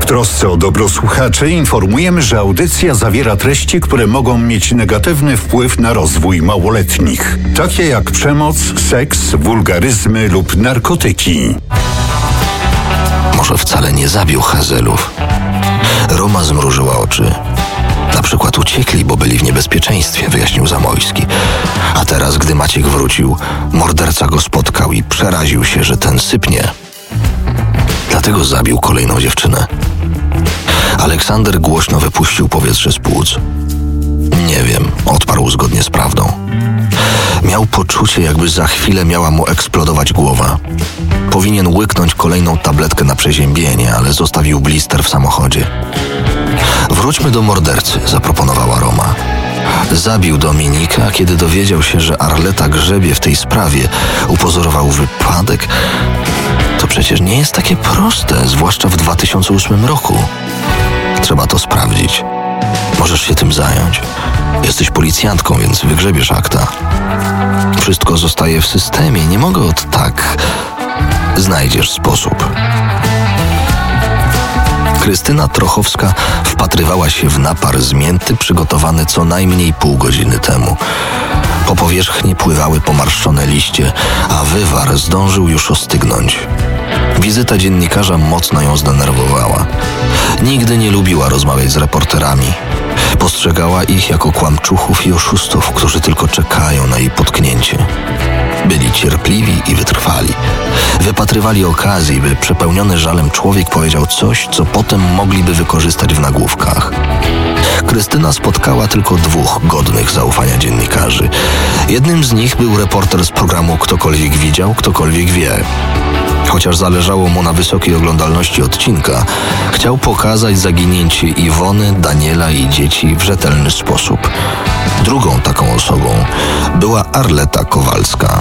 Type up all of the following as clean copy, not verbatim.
W trosce o dobro słuchaczy informujemy, że audycja zawiera treści, które mogą mieć negatywny wpływ na rozwój małoletnich, takie jak przemoc, seks, wulgaryzmy lub narkotyki. Może wcale nie zabił Hazelów. Roma zmrużyła oczy. Na przykład uciekli, bo byli w niebezpieczeństwie, wyjaśnił Zamojski. A teraz, gdy Maciek wrócił, morderca go spotkał i przeraził się, że ten sypnie. Dlatego zabił kolejną dziewczynę. Aleksander głośno wypuścił powietrze z płuc. Nie wiem, odparł zgodnie z prawdą. Miał poczucie, jakby za chwilę miała mu eksplodować głowa. Powinien łyknąć kolejną tabletkę na przeziębienie, ale zostawił blister w samochodzie. Wróćmy do mordercy, zaproponowała Roma. Zabił Dominikę, a kiedy dowiedział się, że Arleta grzebie w tej sprawie, upozorował wypadek. To przecież nie jest takie proste, zwłaszcza w 2008 roku. Trzeba to sprawdzić. Możesz się tym zająć. Jesteś policjantką, więc wygrzebiesz akta. Wszystko zostaje w systemie, nie mogę od tak. Znajdziesz sposób. Krystyna Trochowska wpatrywała się w napar z mięty przygotowany co najmniej pół godziny temu. Po powierzchni pływały pomarszczone liście, a wywar zdążył już ostygnąć. Wizyta dziennikarza mocno ją zdenerwowała. Nigdy nie lubiła rozmawiać z reporterami. Postrzegała ich jako kłamczuchów i oszustów, którzy tylko czekają na jej potknięcie. Byli cierpliwi i wytrwali. Wypatrywali okazji, by przepełniony żalem człowiek powiedział coś, co potem mogliby wykorzystać w nagłówkach. Krystyna spotkała tylko dwóch godnych zaufania dziennikarzy. Jednym z nich był reporter z programu Ktokolwiek widział, ktokolwiek wie. Chociaż zależało mu na wysokiej oglądalności odcinka, chciał pokazać zaginięcie Iwony, Daniela i dzieci w rzetelny sposób. Drugą taką osobą była Arleta Kowalska.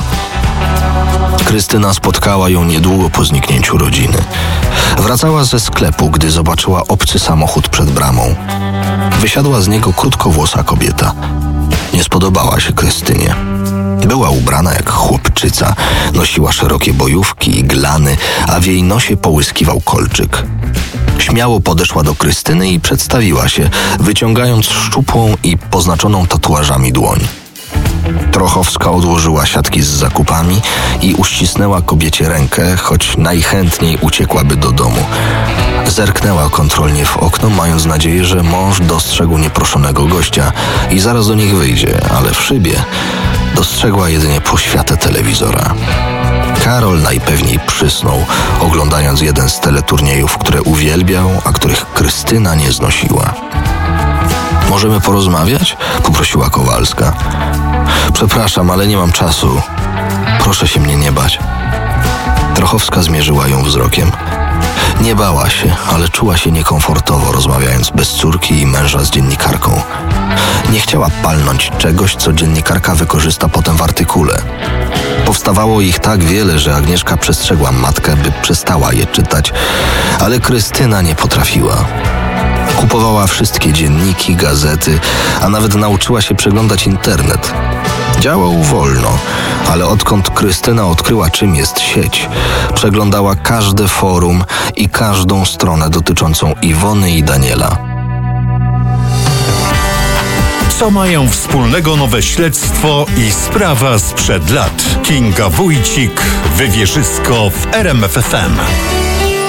Krystyna spotkała ją niedługo po zniknięciu rodziny. Wracała ze sklepu, gdy zobaczyła obcy samochód przed bramą. Wysiadła z niego krótkowłosa kobieta. Nie spodobała się Krystynie. Była ubrana jak chłopczyca, nosiła szerokie bojówki i glany, a w jej nosie połyskiwał kolczyk. Śmiało podeszła do Krystyny i przedstawiła się, wyciągając szczupłą i poznaczoną tatuażami dłoń. Trochowska odłożyła siatki z zakupami i uścisnęła kobiecie rękę, choć najchętniej uciekłaby do domu. Zerknęła kontrolnie w okno, mając nadzieję, że mąż dostrzegł nieproszonego gościa i zaraz do nich wyjdzie, ale w szybie dostrzegła jedynie poświatę telewizora. Karol najpewniej przysnął, oglądając jeden z teleturniejów, które uwielbiał, a których Krystyna nie znosiła. Możemy porozmawiać? Poprosiła Kowalska. Przepraszam, ale nie mam czasu. Proszę się mnie nie bać. Trochowska zmierzyła ją wzrokiem. Nie bała się, ale czuła się niekomfortowo, rozmawiając bez córki i męża z dziennikarką. Nie chciała palnąć czegoś, co dziennikarka wykorzysta potem w artykule. Powstawało ich tak wiele, że Agnieszka przestrzegła matkę, by przestała je czytać, ale Krystyna nie potrafiła. Kupowała wszystkie dzienniki, gazety, a nawet nauczyła się przeglądać internet. Działał wolno, ale odkąd Krystyna odkryła, czym jest sieć, przeglądała każde forum i każdą stronę dotyczącą Iwony i Daniela. Co mają wspólnego nowe śledztwo i sprawa sprzed lat? Kinga Wójcik, Wywierzysko w RMF FM.